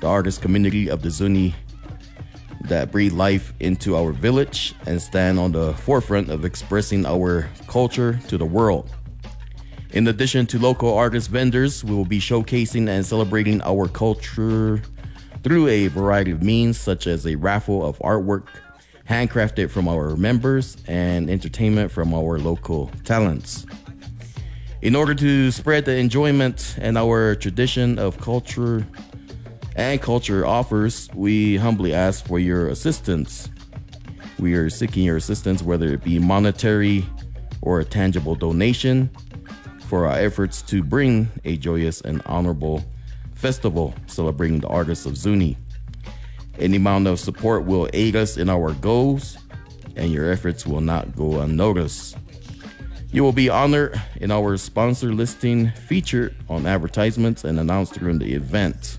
the artist community of the Zuni that breathe life into our village and stand on the forefront of expressing our culture to the world. In addition to local artist vendors, we will be showcasing and celebrating our culture through a variety of means, such as a raffle of artwork handcrafted from our members and entertainment from our local talents. In order to spread the enjoyment and our tradition of culture offers, we humbly ask for your assistance. We are seeking your assistance, whether it be monetary or a tangible donation, for our efforts to bring a joyous and honorable festival celebrating the artists of Zuni. Any amount of support will aid us in our goals, and your efforts will not go unnoticed. You will be honored in our sponsor listing, featured on advertisements, and announced during the event.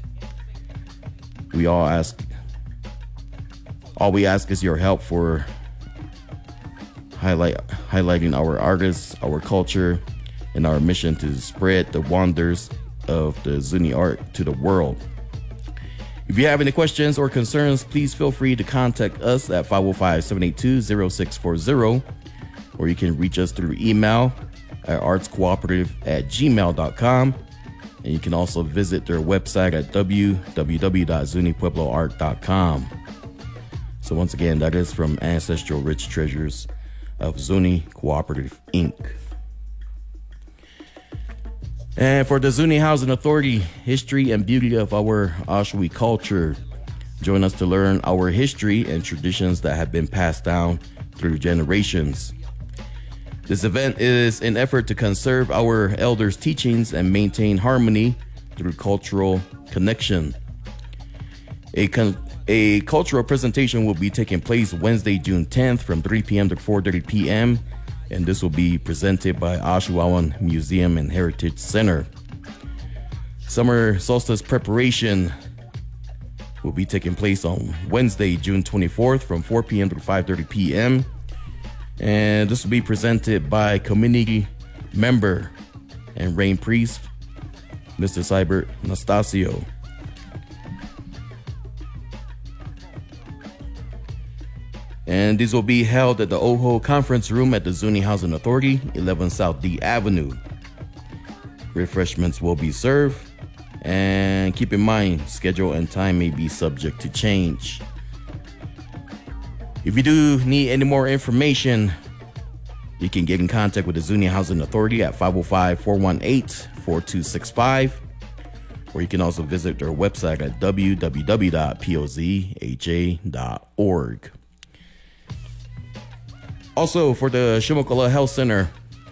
All we ask is your help for highlighting our artists, our culture, and our mission to spread the wonders of the Zuni art to the world. If you have any questions or concerns, please feel free to contact us at 505-782-0640, or you can reach us through email at artscooperative@gmail.com. And you can also visit their website at www.zunipuebloart.com. So once again, that is from Ancestral Rich Treasures of Zuni Cooperative, Inc. And for the Zuni Housing Authority, history and beauty of our Ashui culture. Join us to learn our history and traditions that have been passed down through generations. This event is an effort to conserve our elders' teachings and maintain harmony through cultural connection. A cultural presentation will be taking place Wednesday, June 10th from 3 p.m. to 4:30 p.m. And this will be presented by Ashuawan Museum and Heritage Center. Summer solstice preparation will be taking place on Wednesday, June 24th from 4 p.m. to 5:30 p.m. And this will be presented by community member and rain priest, Mr. Cybert Nastasio. And these will be held at the Oho Conference Room at the Zuni Housing Authority, 11 South D Avenue. Refreshments will be served. And keep in mind, schedule and time may be subject to change. If you do need any more information, you can get in contact with the Zuni Housing Authority at 505-418-4265. Or you can also visit their website at www.pozha.org. Also, for the Shimokola Health Center,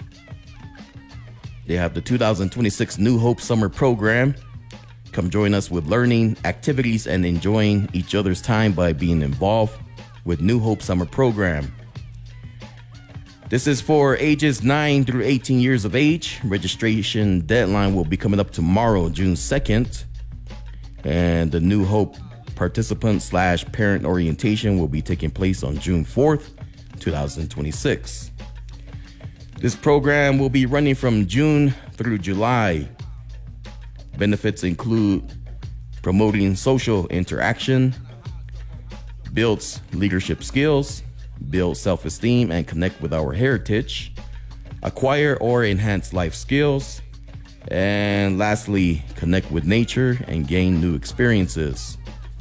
they have the 2026 New Hope Summer Program. Come join us with learning, activities, and enjoying each other's time by being involved with New Hope Summer Program. This is for ages 9 through 18 years of age. Registration deadline will be coming up tomorrow, June 2nd. And the New Hope participant/parent orientation will be taking place on June 4th. 2026. This program will be running from June through July. Benefits include promoting social interaction, builds leadership skills, build self-esteem and connect with our heritage, acquire or enhance life skills, and lastly, connect with nature and gain new experiences.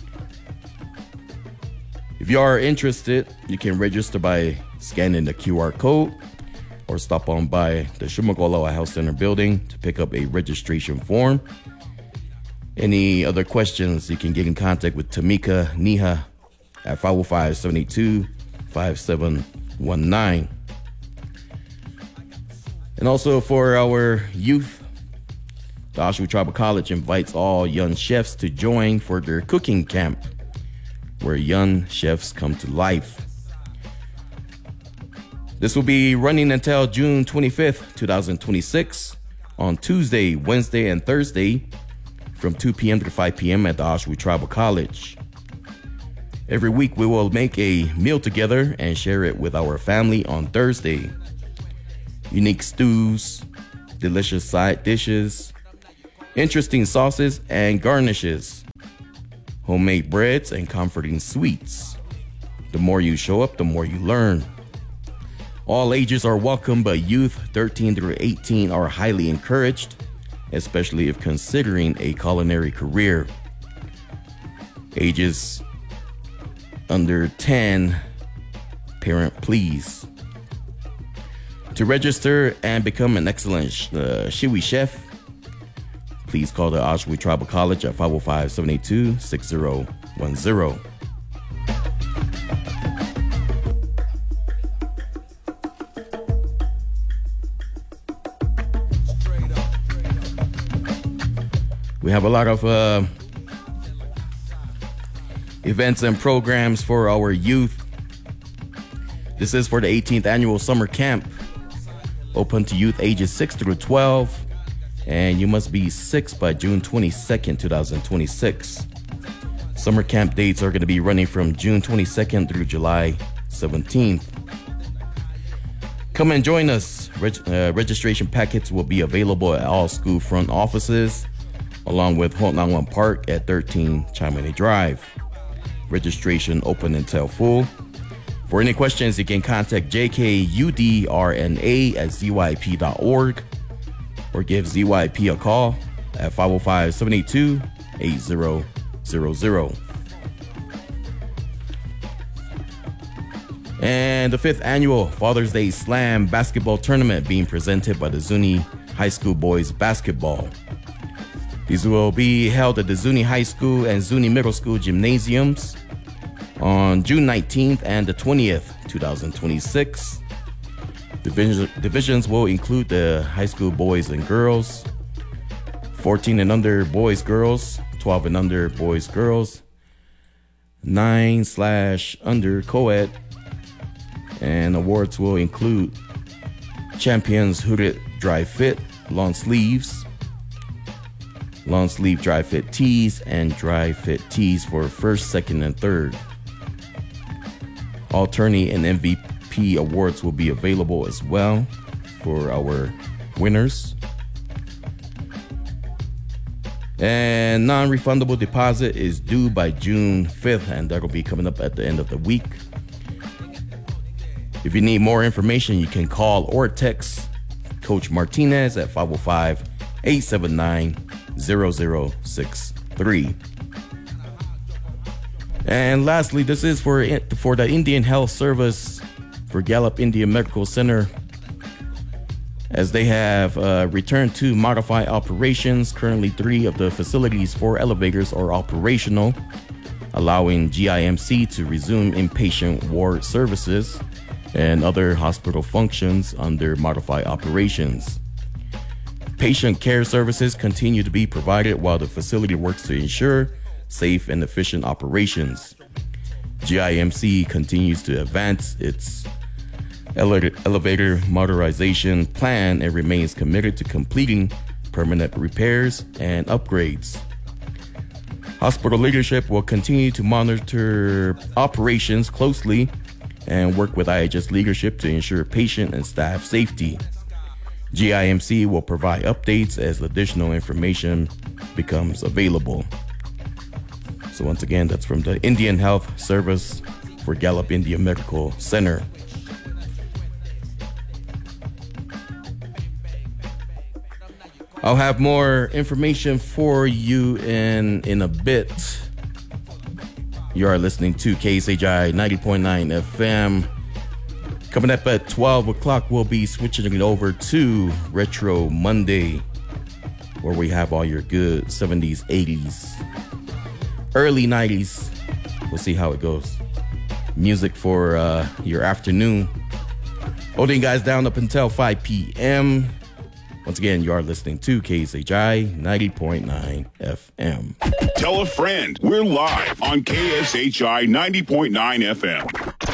If you are interested, you can register by scanning the QR code or stop on by the Shimokola Health Center building to pick up a registration form. Any other questions, you can get in contact with Tamika Niha at 505-782-5719. And also for our youth, the Ashui Tribal College invites all young chefs to join for their cooking camp, where young chefs come to life. This will be running until June 25th, 2026, on Tuesday, Wednesday, and Thursday from 2 p.m. to 5 p.m. at the Ashui Tribal College. Every week we will make a meal together and share it with our family on Thursday. Unique stews, delicious side dishes, interesting sauces, and garnishes. homemade breads, and comforting sweets. The more you show up, the more you learn. All ages are welcome, but youth 13 through 18 are highly encouraged, especially if considering a culinary career. Ages under 10, parent please. To register and become an excellent Shiwi chef, please call the Oshawa Tribal College at 505-782-6010. We have a lot of events and programs for our youth. This is for the 18th annual summer camp, open to youth ages 6 through 12, and you must be 6 by June 22nd, 2026. Summer camp dates are going to be running from June 22nd through July 17th. Come and join us. Registration packets will be available at all school front offices, along with Honangwan Park at 13 Chamonix Drive. Registration open until full. For any questions, you can contact jkudrna@zyp.org or give ZYP a call at 505-782-8000. And the 5th annual Father's Day Slam basketball tournament being presented by the Zuni High School Boys Basketball. These will be held at the Zuni High School and Zuni Middle School gymnasiums on June 19th and the 20th, 2026. Divisions will include the high school boys and girls, 14 and under boys, girls, 12 and under boys, girls, 9/under co-ed, and awards will include champions hooded dry fit, long sleeve dry fit tees, and dry fit tees for first, second, and third. All tourney and MVP awards will be available as well for our winners. And non-refundable deposit is due by June 5th, and that will be coming up at the end of the week. If you need more information, you can call or text Coach Martinez at 505-879-0063. And lastly, this is for the Indian Health Service for Gallup Indian Medical Center, as they have returned to modified operations. Currently, 3 of the facility's 4 elevators are operational, allowing GIMC to resume inpatient ward services and other hospital functions under modified operations. Patient care services continue to be provided while the facility works to ensure safe and efficient operations. GIMC continues to advance its elevator modernization plan and remains committed to completing permanent repairs and upgrades. Hospital leadership will continue to monitor operations closely and work with IHS leadership to ensure patient and staff safety. GIMC will provide updates as additional information becomes available. So once again, that's from the Indian Health Service for Gallup Indian Medical Center. I'll have more information for you in a bit. You are listening to KSHI 90.9 FM. Coming up at 12 o'clock, we'll be switching it over to Retro Monday, where we have all your good 70s, 80s, early 90s. We'll see how it goes. Music for your afternoon. Holding you guys down up until 5 p.m. Once again, you are listening to KSHI 90.9 FM. Tell a friend. We're live on KSHI 90.9 FM.